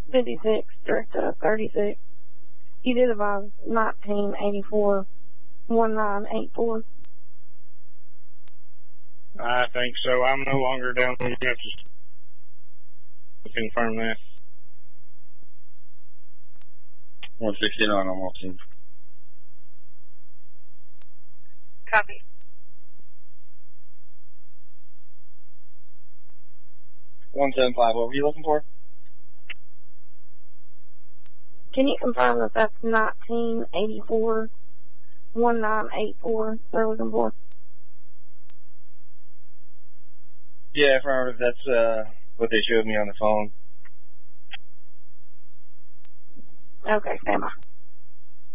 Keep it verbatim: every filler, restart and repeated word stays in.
fifty-six, director thirty-six. You did advise nineteen eighty-four, nineteen eighty-four. I think so. I'm no longer down in Memphis to confirm that. one sixty-nine on Martin. Copy. one seven five, what were you looking for? Can you confirm that that's nineteen eighty-four, nineteen eighty-four they're looking for? Yeah, affirmative. That's uh, what they showed me on the phone. Okay, stand by.